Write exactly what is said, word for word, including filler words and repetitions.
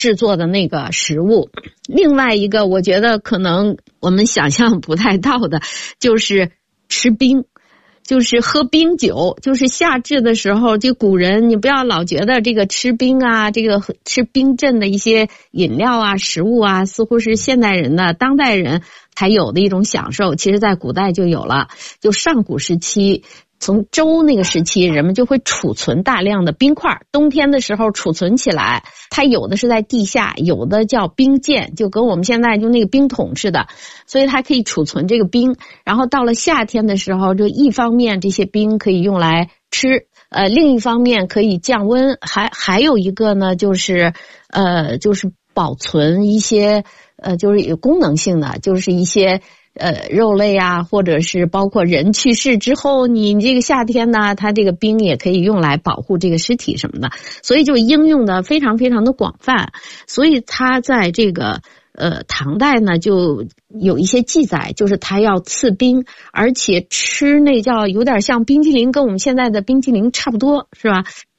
制作的那个食物。另外一个我觉得可能我们想象不太到的就是吃冰，就是喝冰酒，就是夏至的时候，就古人你不要老觉得这个吃冰啊，这个吃冰镇的一些饮料啊食物啊似乎是现代人的当代人才有的一种享受，其实在古代就有了。就上古时期，从周那个时期，人们就会储存大量的冰块，冬天的时候储存起来，它有的是在地下，有的叫冰鉴，就跟我们现在就那个冰桶似的，所以它可以储存这个冰。然后到了夏天的时候，就一方面这些冰可以用来吃，呃，另一方面可以降温，还还有一个呢，就是呃，就是保存一些呃，就是有功能性的，就是一些。呃，肉类啊，或者是包括人去世之后，你这个夏天呢，它这个冰也可以用来保护这个尸体什么的，所以就应用的非常非常的广泛。所以它在这个呃唐代呢，就有一些记载，就是它要赐冰，而且吃那叫有点像冰淇淋，跟我们现在的冰淇淋差不多，是吧？